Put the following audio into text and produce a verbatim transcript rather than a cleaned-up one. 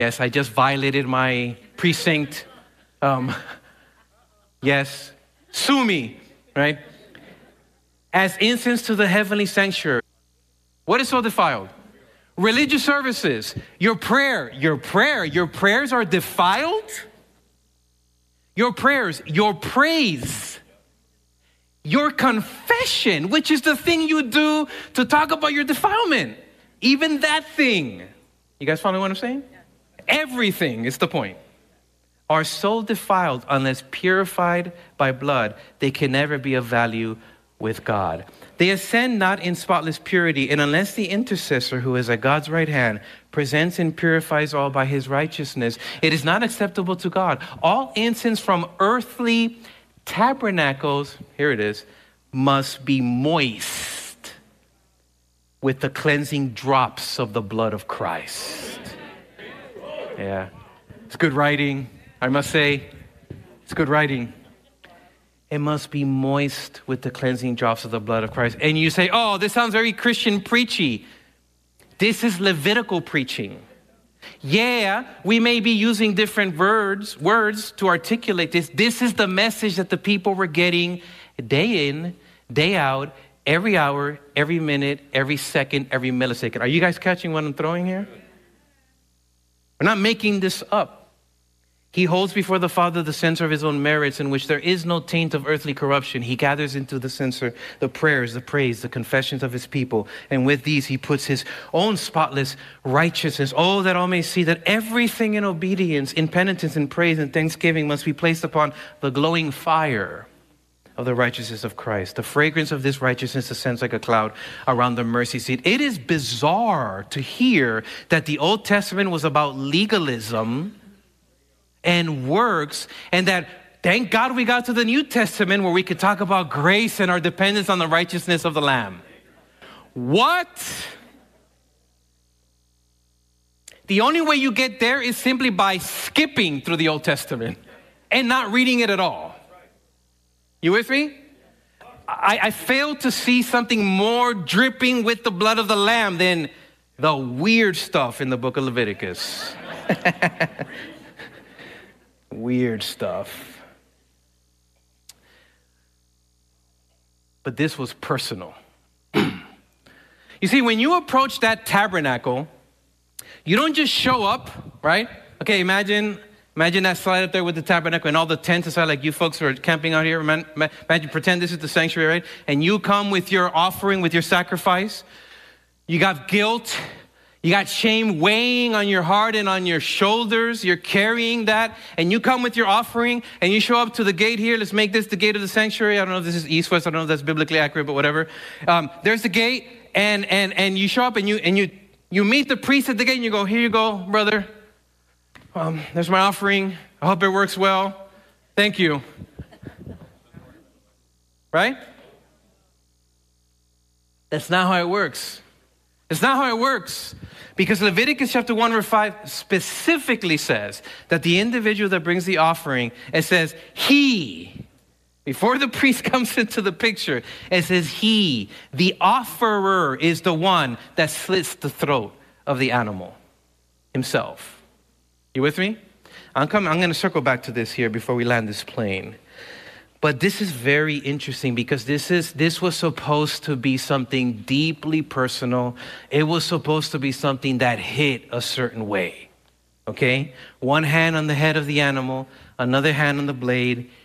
Yes, I just violated my precinct. Um, yes, sue me, right? As incense to the heavenly sanctuary. What is so defiled? Religious services, your prayer, your prayer, your prayers are defiled. Your prayers, your praise, your confession, which is the thing you do to talk about your defilement. Even that thing. You guys follow what I'm saying? Yeah. Everything is the point. Are so defiled unless purified by blood, they can never be of value with God. They ascend not in spotless purity, and unless the intercessor who is at God's right hand presents and purifies all by his righteousness, it is not acceptable to God. All incense from earthly tabernacles, here it is, must be moist with the cleansing drops of the blood of Christ. Yeah, it's good writing. I must say, it's good writing. It must be moist with the cleansing drops of the blood of Christ. And you say, oh, this sounds very Christian preachy. This is Levitical preaching. Yeah, we may be using different words, words to articulate this. This is the message that the people were getting day in, day out, every hour, every minute, every second, every millisecond. Are you guys catching what I'm throwing here? We're not making this up. He holds before the Father the censer of his own merits, in which there is no taint of earthly corruption. He gathers into the censer the prayers, the praise, the confessions of his people. And with these he puts his own spotless righteousness. Oh, that all may see that everything in obedience, in penitence, in praise, and thanksgiving must be placed upon the glowing fire of the righteousness of Christ. The fragrance of this righteousness ascends like a cloud around the mercy seat. It is bizarre to hear that the Old Testament was about legalism and works, and that thank God we got to the New Testament where we could talk about grace and our dependence on the righteousness of the Lamb. What? The only way you get there is simply by skipping through the Old Testament and not reading it at all. You with me? I, I fail to see something more dripping with the blood of the Lamb than the weird stuff in the book of Leviticus. Weird stuff. But this was personal. You see, when you approach that tabernacle, you don't just show up, right? Okay, imagine imagine that slide up there with the tabernacle and all the tents aside, like you folks who are camping out here. Imagine, pretend this is the sanctuary, right? And you come with your offering, with your sacrifice. You got guilt. You got shame weighing on your heart and on your shoulders. You're carrying that. And you come with your offering and you show up to the gate here. Let's make this the gate of the sanctuary. I don't know if this is east-west. I don't know if that's biblically accurate, but whatever. Um, there's the gate, and and and you show up and you and you you meet the priest at the gate and you go, here you go, brother. Um, there's my offering. I hope it works well. Thank you. Right? That's not how it works. It's not how it works. Because Leviticus chapter one, verse five specifically says that the individual that brings the offering, it says he, before the priest comes into the picture, it says he, the offerer, is the one that slits the throat of the animal himself. You with me? I'm coming, I'm going to circle back to this here before we land this plane. But this is very interesting because this is this was supposed to be something deeply personal. It was supposed to be something that hit a certain way, okay? One hand on the head of the animal, another hand on the blade.